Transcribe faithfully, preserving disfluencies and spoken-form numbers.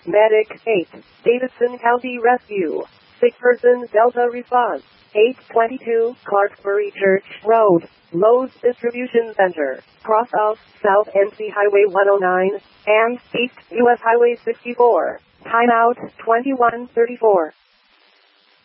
Medic eight, Davidson County Rescue. Sick person Delta response. eight twenty-two Clarksbury Church Road, Lowe's Distribution Center, cross of South N C Highway one oh nine, and East U S Highway sixty-four. Timeout twenty-one thirty-four.